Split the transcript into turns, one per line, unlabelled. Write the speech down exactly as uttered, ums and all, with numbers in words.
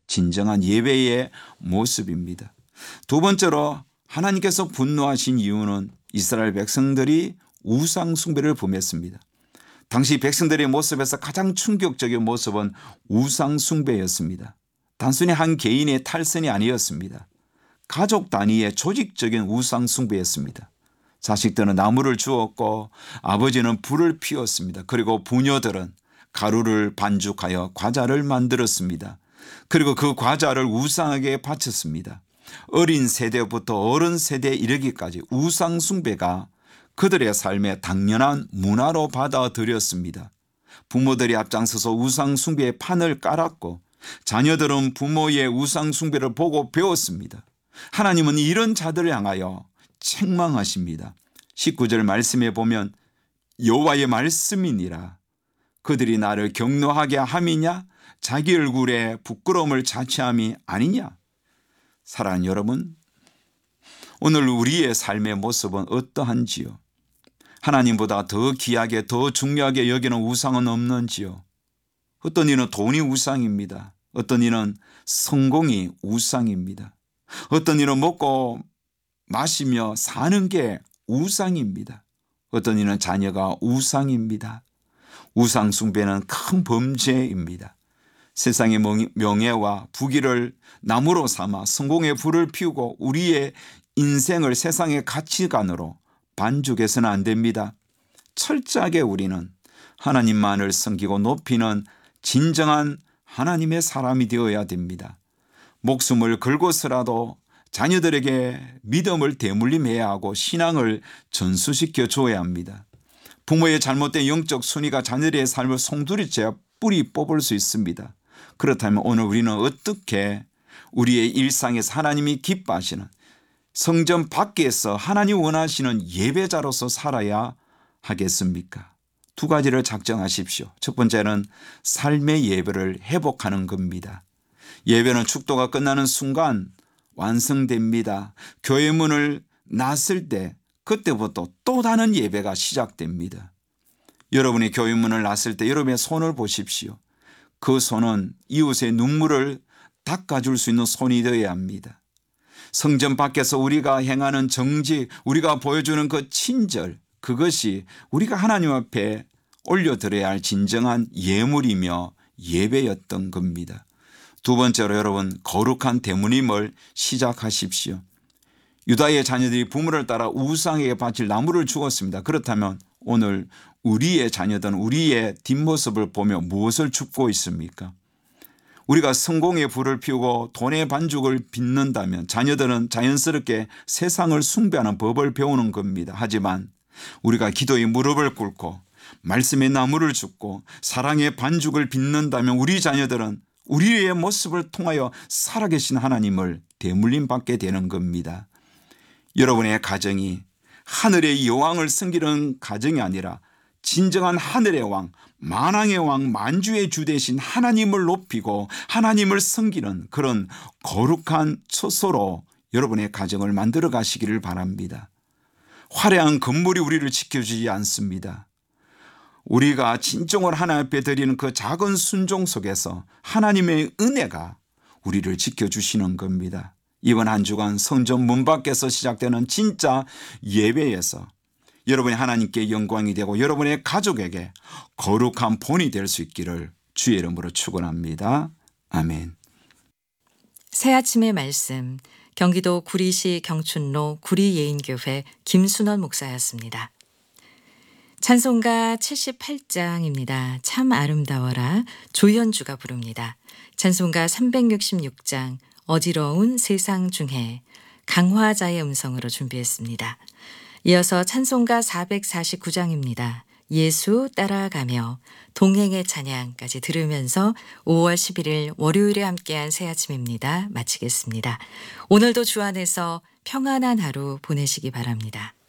진정한 예배의 모습입니다. 두 번째로 하나님께서 분노하신 이유는 이스라엘 백성들이 우상 숭배를 범했습니다. 당시 백성들의 모습에서 가장 충격적인 모습은 우상 숭배였습니다. 단순히 한 개인의 탈선이 아니었습니다. 가족 단위의 조직적인 우상 숭배였습니다. 자식들은 나무를 주었고 아버지는 불을 피웠습니다. 그리고 부녀들은 가루를 반죽하여 과자를 만들었습니다. 그리고 그 과자를 우상에게 바쳤습니다. 어린 세대부터 어른 세대에 이르기까지 우상 숭배가 그들의 삶의 당연한 문화로 받아들였습니다. 부모들이 앞장서서 우상 숭배의 판을 깔았고 자녀들은 부모의 우상 숭배를 보고 배웠습니다. 하나님은 이런 자들을 향하여 책망하십니다. 십구 절 말씀에 보면 여호와의 말씀이니라. 그들이 나를 경노하게 함이냐? 자기 얼굴에 부끄러움을 자취함이 아니냐? 사랑하는 여러분, 오늘 우리의 삶의 모습은 어떠한지요? 하나님보다 더 귀하게 더 중요하게 여기는 우상은 없는지요? 어떤 이는 돈이 우상입니다. 어떤 이는 성공이 우상입니다. 어떤 이는 먹고 마시며 사는 게 우상입니다. 어떤 이는 자녀가 우상입니다. 우상 숭배는 큰 범죄입니다. 세상의 명예와 부귀를 나무로 삼아 성공의 불을 피우고 우리의 인생을 세상의 가치관으로 반죽해서는 안 됩니다. 철저하게 우리는 하나님만을 섬기고 높이는 진정한 하나님의 사람이 되어야 됩니다. 목숨을 걸고서라도 자녀들에게 믿음을 대물림해야 하고 신앙을 전수시켜 줘야 합니다. 부모의 잘못된 영적 순위가 자녀들의 삶을 송두리째 뿌리 뽑을 수 있습니다. 그렇다면 오늘 우리는 어떻게 우리의 일상에서 하나님이 기뻐하시는 성전 밖에서 하나님 원하시는 예배자로서 살아야 하겠습니까? 두 가지를 작정하십시오. 첫 번째는 삶의 예배를 회복하는 겁니다. 예배는 축도가 끝나는 순간 완성됩니다. 교회 문을 났을 때 그때부터 또 다른 예배가 시작됩니다. 여러분이 교회 문을 났을 때 여러분의 손을 보십시오. 그 손은 이웃의 눈물을 닦아줄 수 있는 손이 되어야 합니다. 성전 밖에서 우리가 행하는 정직, 우리가 보여주는 그 친절, 그것이 우리가 하나님 앞에 올려드려야 할 진정한 예물이며 예배였던 겁니다. 두 번째로 여러분, 거룩한 대물림을 시작하십시오. 유다의 자녀들이 부모를 따라 우상에게 바칠 나무를 주었습니다. 그렇다면 오늘 우리의 자녀들은 우리의 뒷모습을 보며 무엇을 줍고 있습니까? 우리가 성공의 불을 피우고 돈의 반죽을 빚는다면 자녀들은 자연스럽게 세상을 숭배하는 법을 배우는 겁니다. 하지만 우리가 기도의 무릎을 꿇고 말씀의 나무를 줍고 사랑의 반죽을 빚는다면 우리 자녀들은 우리의 모습을 통하여 살아계신 하나님을 대물림 받게 되는 겁니다. 여러분의 가정이 하늘의 여왕을 섬기는 가정이 아니라 진정한 하늘의 왕, 만왕의 왕, 만주의 주 되신 하나님을 높이고 하나님을 섬기는 그런 거룩한 처소로 여러분의 가정을 만들어 가시기를 바랍니다. 화려한 건물이 우리를 지켜주지 않습니다. 우리가 진정으로 하나님 앞에 드리는 그 작은 순종 속에서 하나님의 은혜가 우리를 지켜주시는 겁니다. 이번 한 주간 성전 문 밖에서 시작되는 진짜 예배에서 여러분이 하나님께 영광이 되고 여러분의 가족에게 거룩한 본이 될 수 있기를 주의 이름으로 축원합니다. 아멘.
새아침의 말씀, 경기도 구리시 경춘로 구리예인교회 김순원 목사였습니다. 찬송가 칠십팔 장입니다. 참 아름다워라 조현주가 부릅니다. 찬송가 삼백육십육 장 어지러운 세상 중에 강화자의 음성으로 준비했습니다. 이어서 찬송가 사백사십구 장입니다. 예수 따라가며 동행의 찬양까지 들으면서 오월 십일일 월요일에 함께한 새아침입니다. 마치겠습니다. 오늘도 주 안에서 평안한 하루 보내시기 바랍니다.